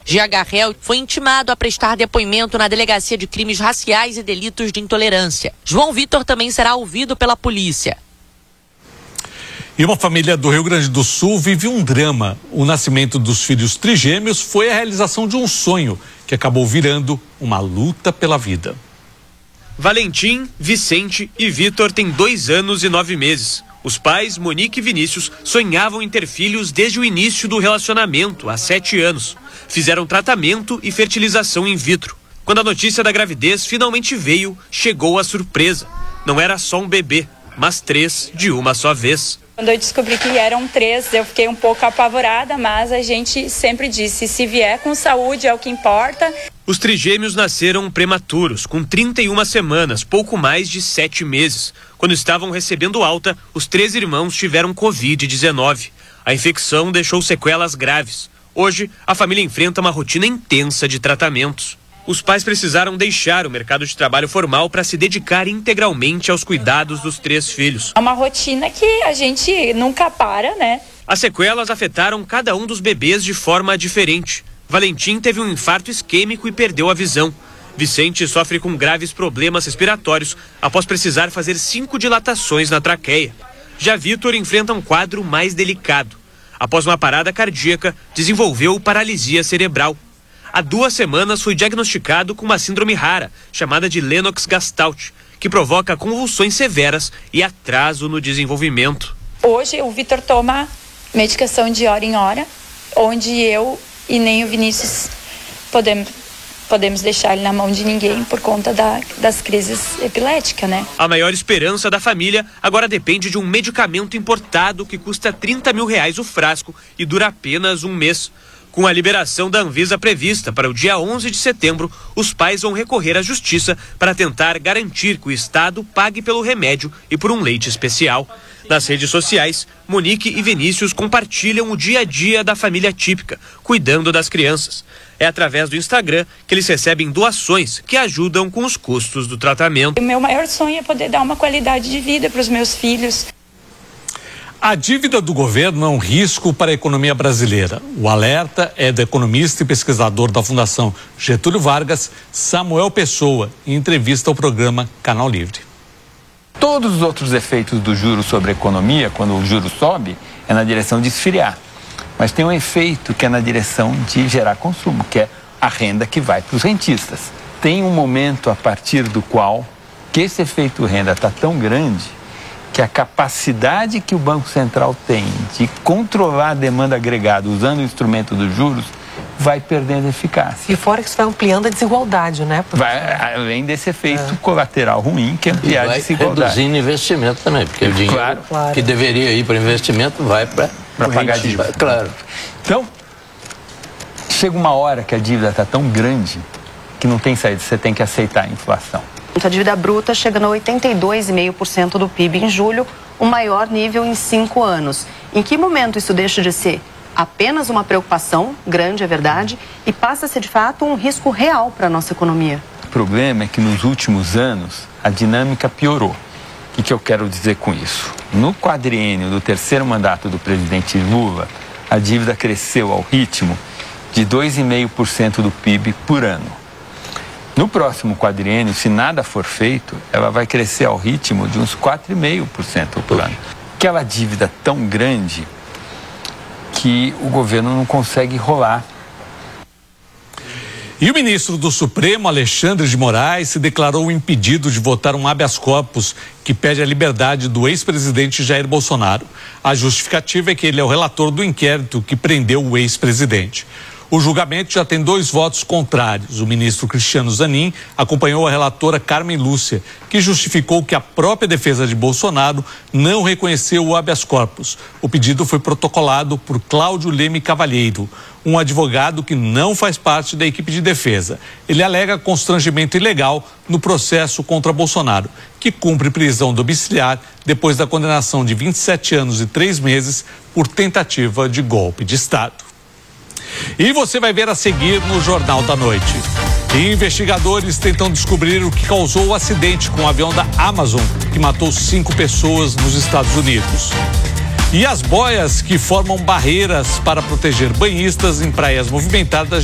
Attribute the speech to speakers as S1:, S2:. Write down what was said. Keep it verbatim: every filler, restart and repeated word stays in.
S1: G H Réu foi intimado a prestar depoimento na Delegacia de Crimes Raciais e Delitos de Intolerância. João Vitor também será ouvido pela polícia.
S2: E uma família do Rio Grande do Sul vive um drama. O nascimento dos filhos trigêmeos foi a realização de um sonho que acabou virando uma luta pela vida.
S3: Valentim, Vicente e Vitor têm dois anos e nove meses. Os pais, Monique e Vinícius, sonhavam em ter filhos desde o início do relacionamento, há sete anos. Fizeram tratamento e fertilização in vitro. Quando a notícia da gravidez finalmente veio, chegou a surpresa. Não era só um bebê, mas três de uma só vez.
S4: Quando eu descobri que eram três, eu fiquei um pouco apavorada, mas a gente sempre disse, se vier com saúde é o que importa.
S3: Os trigêmeos nasceram prematuros, com trinta e uma semanas, pouco mais de sete meses. Quando estavam recebendo alta, os três irmãos tiveram covid dezenove. A infecção deixou sequelas graves. Hoje, a família enfrenta uma rotina intensa de tratamentos. Os pais precisaram deixar o mercado de trabalho formal para se dedicar integralmente aos cuidados dos três filhos.
S4: É uma rotina que a gente nunca para, né?
S3: As sequelas afetaram cada um dos bebês de forma diferente. Valentim teve um infarto isquêmico e perdeu a visão. Vicente sofre com graves problemas respiratórios após precisar fazer cinco dilatações na traqueia. Já Vitor enfrenta um quadro mais delicado. Após uma parada cardíaca, desenvolveu paralisia cerebral. Há duas semanas foi diagnosticado com uma síndrome rara, chamada de Lennox-Gastaut, que provoca convulsões severas e atraso no desenvolvimento.
S4: Hoje o Vitor toma medicação de hora em hora, onde eu e nem o Vinícius podemos, podemos deixar ele na mão de ninguém por conta da, das crises epiléticas, né?
S3: A maior esperança da família agora depende de um medicamento importado que custa trinta mil reais o frasco e dura apenas um mês. Com a liberação da Anvisa prevista para o dia onze de setembro, os pais vão recorrer à justiça para tentar garantir que o Estado pague pelo remédio e por um leite especial. Nas redes sociais, Monique e Vinícius compartilham o dia a dia da família típica, cuidando das crianças. É através do Instagram que eles recebem doações que ajudam com os custos do tratamento.
S4: O meu maior sonho é poder dar uma qualidade de vida para os meus filhos.
S2: A dívida do governo é um risco para a economia brasileira. O alerta é do economista e pesquisador da Fundação Getúlio Vargas, Samuel Pessoa, em entrevista ao programa Canal Livre.
S5: Todos os outros efeitos do juro sobre a economia, quando o juro sobe, é na direção de esfriar. Mas tem um efeito que é na direção de gerar consumo, que é a renda que vai para os rentistas. Tem um momento a partir do qual que esse efeito renda está tão grande que a capacidade que o Banco Central tem de controlar a demanda agregada usando o instrumento dos juros vai perdendo eficácia.
S6: E fora que isso vai ampliando a desigualdade, né?
S5: Vai, além desse efeito é. colateral ruim, que é ampliar a desigualdade.
S7: Reduzindo investimento também, porque o dinheiro
S5: claro, claro.
S7: que deveria ir para investimento vai para
S5: pagar dívida.
S7: Claro.
S5: Então, chega uma hora que a dívida está tão grande que não tem saída, você tem que aceitar a inflação.
S8: A dívida bruta chega a oitenta e dois vírgula cinco por cento do P I B em julho, o maior nível em cinco anos. Em que momento isso deixa de ser apenas uma preocupação, grande é verdade, e passa a ser de fato um risco real para a nossa economia?
S5: O problema é que nos últimos anos a dinâmica piorou. O que eu quero dizer com isso? No quadriênio do terceiro mandato do presidente Lula, a dívida cresceu ao ritmo de dois vírgula cinco por cento do P I B por ano. No próximo quadriênio, se nada for feito, ela vai crescer ao ritmo de uns quatro vírgula cinco por cento por ano. Aquela dívida tão grande que o governo não consegue rolar.
S2: E o ministro do Supremo, Alexandre de Moraes, se declarou impedido de votar um habeas corpus que pede a liberdade do ex-presidente Jair Bolsonaro. A justificativa é que ele é o relator do inquérito que prendeu o ex-presidente. O julgamento já tem dois votos contrários. O ministro Cristiano Zanin acompanhou a relatora Carmen Lúcia, que justificou que a própria defesa de Bolsonaro não reconheceu o habeas corpus. O pedido foi protocolado por Cláudio Leme Cavalheiro, um advogado que não faz parte da equipe de defesa. Ele alega constrangimento ilegal no processo contra Bolsonaro, que cumpre prisão domiciliar depois da condenação de vinte e sete anos e três meses por tentativa de golpe de Estado. E você vai ver a seguir no Jornal da Noite. Investigadores tentam descobrir o que causou o acidente com o avião da Amazon, que matou cinco pessoas nos Estados Unidos. E as boias que formam barreiras para proteger banhistas em praias movimentadas